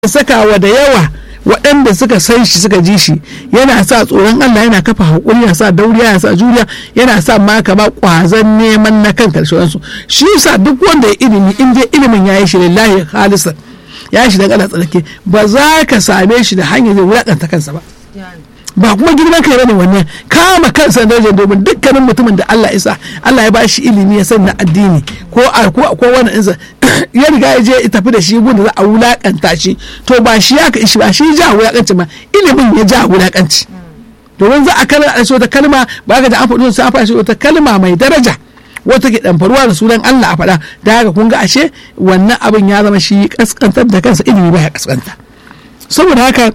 sakawa da yawa waɗanda suka san shi suka ji shi yana sa tsoron Allah, yana kafa haƙuri, yana sa dauriya, yana sa juriya, yana sa maka ba ƙwazon neman na kan karshensu. Shi yasa duk wanda ya ilimi, in dai ilimin ya yi shi lillahi khalisan, ya yi shi da Allah tsarki, ba za ka same shi da hanyar zai wulaƙanta kansa ba. Ba kuma girman kai bane wannan, kama kansa darajar, domin dukkanin mutumin da Allah isa Allah ya ba shi ilimi ya san na addini ko wani insa ya riga ya je ya tafi da shi gunda za a wulakanta shi, to ba shi ya ishi ba shi ja wulakanci ma ilimin ya ja wulakanci. Domin za a kana a wata kalma ba ka da an faɗi sai a faɗi wata kalma mai daraja wata ke ɗanfarwa da sunan Allah a faɗa, da haka kun ga ashe wannan abin ya zama shi kaskantar da kansa, ilimi ba ya kaskanta. Saboda haka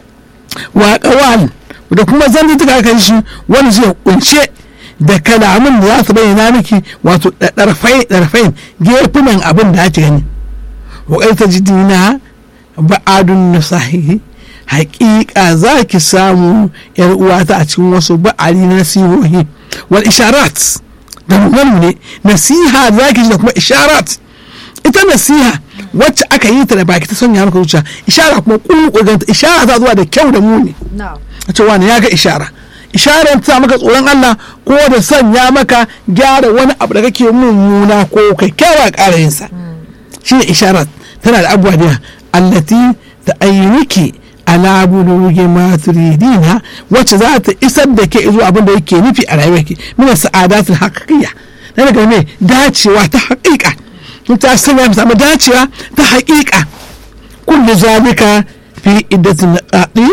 waƙawal da kuma zantuka kan shi wani zai kunshe da kalamin da za su bayyana miki wato ɗarfain gefunan abin da ake gani. Waƙar ta jidina ba'adun nasahi, haƙiƙa za ki samu yar uwata a cikin wasu ba'ali na nasihohi wal isharat da nuna ne nasiha za ki ji da kuma isharat. Ita nasiha wacce aka yi ta da baki ta sanya maka zuciya, ishara kuma ƙulƙulganta, ishara ta zuwa da kyau da muni. A ce wani ya ga ishara ta maka tsoron Allah ko da sanya maka gyara wani abu da kake mummuna ko kyakkyawa ƙara yinsa. Shi ne ishara tana da abubuwa da allati ta ayyuki ala bulugi ma turidina, wacce za ta isar da ke zuwa abin da yake nufi a rayuwarki min sa'adatul haqiqiyya, na daga me dacewa ta haƙiƙa. In ta sanya mu samu dacewa ta haƙiƙa. Kullu zalika fi iddatin naqadi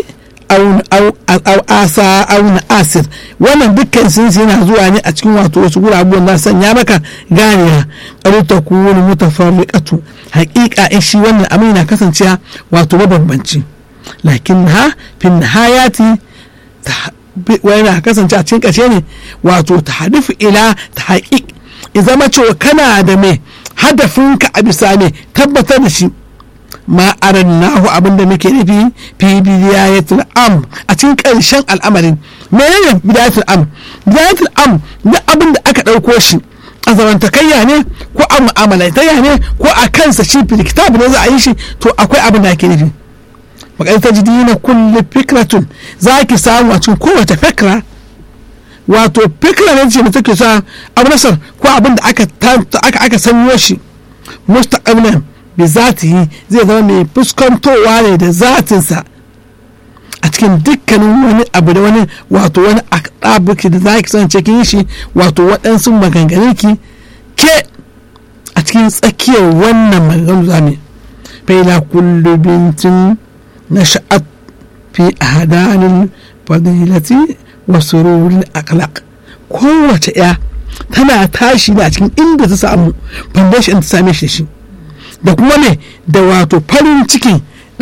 aw asa aw asir, wannan dukkan sun yana zuwa ne a cikin wato wasu gurabuwan na sanya maka ganiya qad takunu mutafarriqatu, haqiqa shi wannan abin na kasancewa wato mabambanci, lakinha fi nihayati wani kasance a cikin ƙarshe ne wato tahdifu ila tahqiq, idan ma cewa kana da me hadafinka a bisa ne tabbatar da shi. Ma arannahu abin da muke nufi fi bidayatul am, a cikin ƙarshen al'amarin. Menene bidayatul am? Bidayatul am na abin da aka ɗauko shi a zamantakayya ne ko a mu'amalatayya ne ko a kansa shi fil kitab ne za a yi shi, to akwai abin da ake nufi. Faƙar ta ji dina kulli fikratun, za ki samu a cikin kowace fikra, wato fikra ne ce da take sa abu nasar ko abin da aka sanyo shi mustaqbilan bi zatihi, zai zama mai fuskantowa ne da zatinsa a cikin dukkanin wani abu da wani wato wani akabuki da za ki san cikin shi, wato waɗansu maganganunki ke a cikin tsakiyar wannan maganganu zami. Faila kullu bintin nasha'at fi ahdanil fadilati wa sururil akhlaq, kowace ya tana tashi ne a cikin inda ta samu foundation ta same shi da kuma ne da wato farin cikin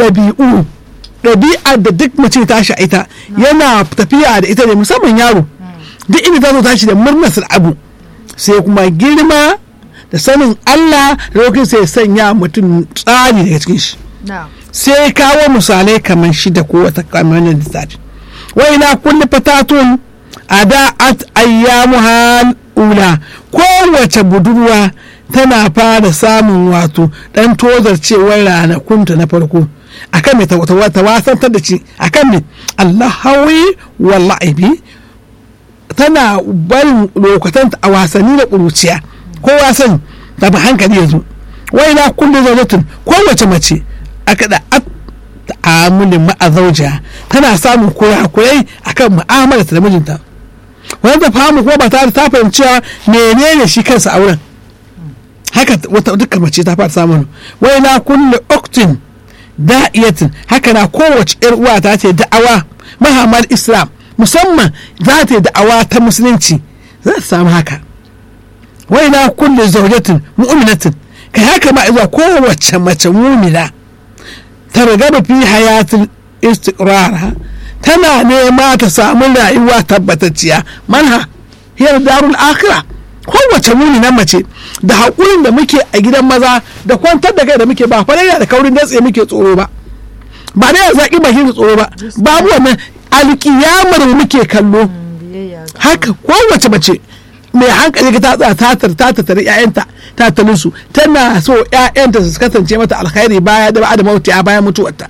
ɗabi'a da duk mace tashi a ita yana tafiya da ita ne, musamman yaro duk inda ta zo tashi da murnar abu, sai kuma girma da sanin Allah lokacin sai sanya mutum tsari daga cikin shi. Sai kawo misalai kamar shida ko wata kamar da lissafi. Wai na kulli fatatun ada'at ayyamuha ula, kowace budurwa tana fara samun wato dan tozarcewar ranakunta na farko akan mai ta wasantar da shi akan mai Allah hawi wallahi, tana barin lokacin a wasanni da ƙuruciya ko wasan da ba hankali yanzu. Wai na kulli zawjatun, kowace mace aka da ta'amulin ma'azauja tana samun kurakurai akan mu'amalarta da mijinta, wanda fahimu kuma ba ta fahimci menene shi kansa auren. Haka wata dukkan mace ta fara samun. Wai na kulle oktin da'iyatin, haka na kowace yar uwa ta ce da'awa mahammal islam, musamman za ta yi da'awa ta musulunci za ta samu haka. Wai na kulle zaujatin mu'minatin, kai haka ma zuwa kowace mace mu'mina ta ragaba fi hayatul istiqrar, tana nema ta samu rayuwa tabbatacciya, manha hiyar darul akhirah. Kowace mu'mina mace da haƙurin da muke a gidan maza da kwantar da kai da muke, ba faraya da kaurin datse muke tsoro ba da ya zaƙi bakin da tsoro ba, babu wannan alƙiyamar muke kallo. Haka kowace mace mai hankali ta tsaya ta tattari ƴaƴanta ta tattalin su tana so ƴaƴanta su kasance mata alkhairi baya da mauti a bayan mutuwarta